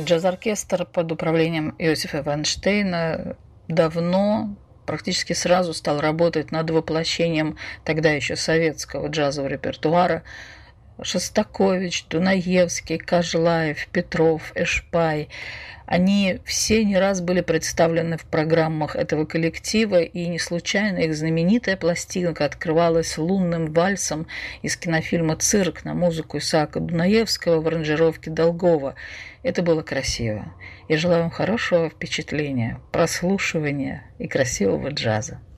Джаз-оркестр под управлением Иосифа Вайнштейна давно, практически сразу стал работать над воплощением тогда еще советского джазового репертуара. Шостакович, Дунаевский, Кожлаев, Петров, Эшпай. Они все не раз были представлены в программах этого коллектива, и не случайно их знаменитая пластинка открывалась лунным вальсом из кинофильма «Цирк» на музыку Исаака Дунаевского в аранжировке Долгова. Это было красиво. Я желаю вам хорошего впечатления, прослушивания и красивого джаза.